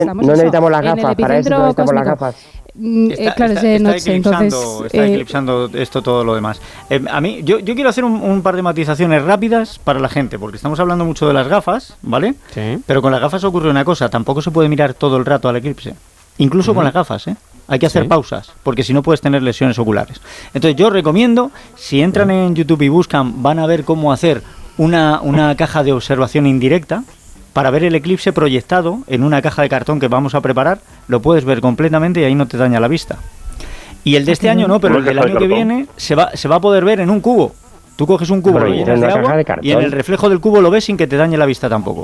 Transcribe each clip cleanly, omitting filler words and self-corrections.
No necesitamos las gafas, para eso necesitamos las gafas. Claro, es de noche, entonces... Está eclipsando esto todo lo demás. A mí, yo quiero hacer un par de matizaciones rápidas para la gente, porque estamos hablando mucho de las gafas, ¿vale? Sí. Pero con las gafas ocurre una cosa, tampoco se puede mirar todo el rato al eclipse. Incluso con las gafas, ¿eh? Hay que hacer pausas, porque si no puedes tener lesiones oculares. Entonces yo recomiendo, si entran en YouTube y buscan, van a ver cómo hacer una caja de observación indirecta, para ver el eclipse proyectado en una caja de cartón que vamos a preparar, lo puedes ver completamente y ahí no te daña la vista. Y el de este año no, pero el del año que viene se va a poder ver en un cubo. Tú coges un cubo, lo llenas de agua y en el reflejo del cubo lo ves sin que te dañe la vista tampoco.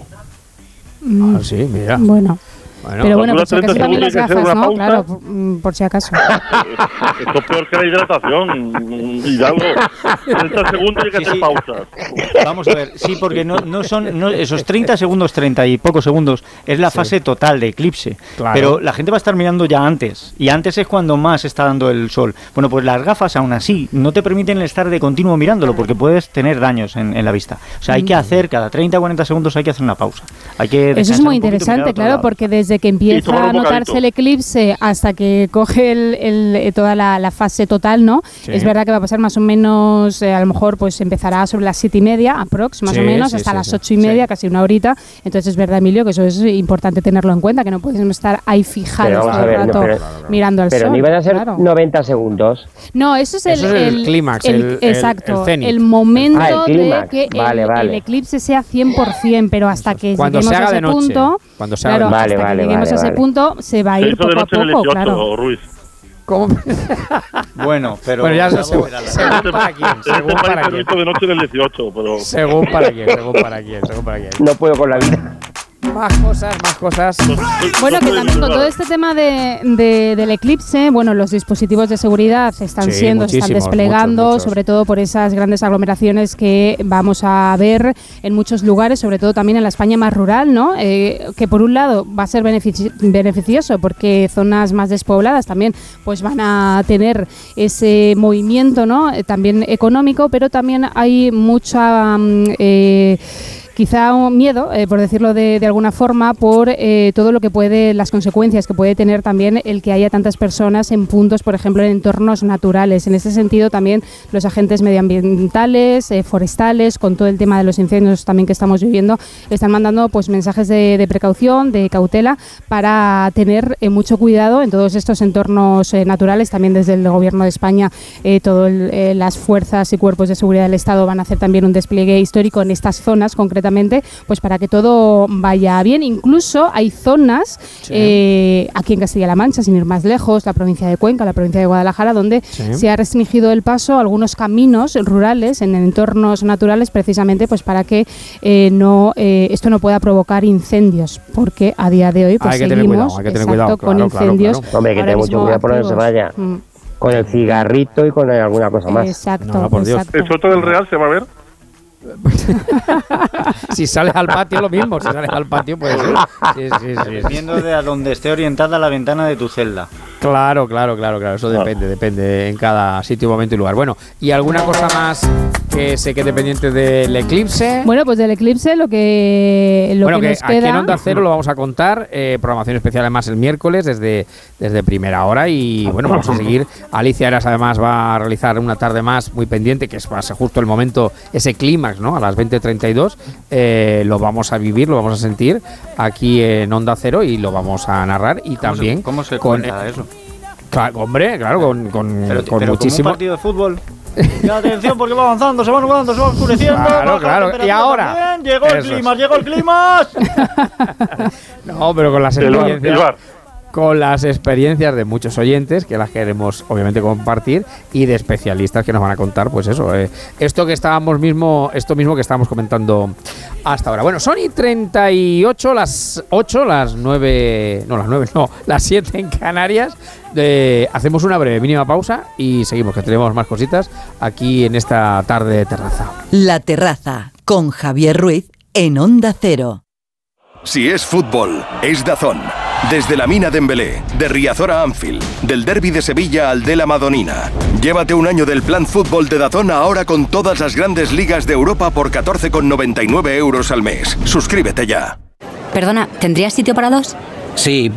Ah, sí, mira. Bueno. Pero bueno, por si acaso también las gafas, ¿no? Claro, por si acaso. Esto es peor que la hidratación, Hidalgo. 30 segundos y hay que hacer pausas. Vamos a ver, sí, porque no son esos 30 segundos, 30 y pocos segundos, es la fase total de eclipse. Claro. Pero la gente va a estar mirando ya antes, y antes es cuando más está dando el sol. Bueno, pues las gafas, aún así, no te permiten estar de continuo mirándolo, porque puedes tener daños en la vista. O sea, hay que hacer, cada 30 o 40 segundos hay que hacer una pausa. Hay que eso es muy interesante, claro, porque desde que empieza a notarse el eclipse hasta que coge toda la fase total, ¿no? Sí. Es verdad que va a pasar más o menos, a lo mejor pues empezará sobre las 7:30, aprox, más o menos, hasta las 8:30, casi una horita. Entonces es verdad, Emilio, que eso es importante tenerlo en cuenta, que no podemos estar ahí fijados todo el rato mirando al sol. Pero no iban a ser 90 segundos. No, eso es el clímax, exacto, el momento de que el eclipse sea 100%, pero hasta que lleguemos a ese punto, claro, hasta que lleguemos a ese punto se va a ir poco a poco, claro. Ruiz. ¿Cómo? Bueno, ya según para quién. Según para quién. De noche del 18, pero... Según para quién. No puedo con la vida. Más cosas. Bueno, que también con todo este tema del eclipse, bueno, los dispositivos de seguridad se están desplegando, muchos. Sobre todo por esas grandes aglomeraciones que vamos a ver en muchos lugares, sobre todo también en la España más rural, ¿no? Que por un lado va a ser beneficioso porque zonas más despobladas también pues van a tener ese movimiento, ¿no? También económico, pero también hay mucha... quizá un miedo, por decirlo de alguna forma, por todo lo que las consecuencias que puede tener también el que haya tantas personas en puntos, por ejemplo, en entornos naturales. En ese sentido, también los agentes medioambientales, forestales, con todo el tema de los incendios también que estamos viviendo, están mandando pues mensajes de precaución, de cautela, para tener mucho cuidado en todos estos entornos naturales. También desde el Gobierno de España, las fuerzas y cuerpos de seguridad del Estado van a hacer también un despliegue histórico en estas zonas, concretamente, pues para que todo vaya bien. Incluso hay zonas aquí en Castilla-La Mancha, sin ir más lejos, la provincia de Cuenca, la provincia de Guadalajara, donde se ha restringido el paso a algunos caminos rurales en entornos naturales, precisamente pues para que esto no pueda provocar incendios, porque a día de hoy pues hay que seguimos tener cuidado, con incendios. Claro. Hombre, que tenga mucho cuidado por donde se vaya. Con el cigarrito y con alguna cosa más. Exacto, por Dios. ¿El Soto del Real se va a ver? Si sales al patio, lo mismo. Si sales al patio, puede ser. Sí. Dependiendo de a donde esté orientada la ventana de tu celda. Claro. Eso depende en cada sitio, momento y lugar. Bueno, ¿y alguna cosa más que se quede pendiente del eclipse? Bueno, pues del eclipse lo que nos queda... Aquí en Onda Cero lo vamos a contar. Programación especial además el miércoles desde primera hora. Y bueno, vamos a seguir. Alicia Eras además va a realizar una tarde más muy pendiente, que va a ser justo el momento, ese clímax, ¿no? A las 20:32 lo vamos a vivir, lo vamos a sentir aquí en Onda Cero y lo vamos a narrar. Y también ¿Cómo se cuenta eso? Claro, hombre, con pero muchísimo... como un partido de fútbol. Y atención, porque va avanzando, se va nublando, se va oscureciendo. Claro. Y ahora llegó el clima. No, pero con las experiencias. Con las experiencias de muchos oyentes, que las queremos obviamente compartir, y de especialistas que nos van a contar, pues eso, esto mismo que estábamos comentando hasta ahora. Bueno, son y 38, las 8, las 9, las 7 en Canarias. Hacemos una breve mínima pausa y seguimos, que tenemos más cositas aquí en esta tarde de terraza. La Terraza, con Javier Ruiz en Onda Cero. Si es fútbol, es DAZN. Desde la Mina Dembélé, de Riazor a Anfield, del Derbi de Sevilla al de la Madonina. Llévate un año del plan fútbol de DAZN ahora con todas las grandes ligas de Europa por 14,99 € al mes. Suscríbete ya. Perdona, ¿tendrías sitio para dos? Sí,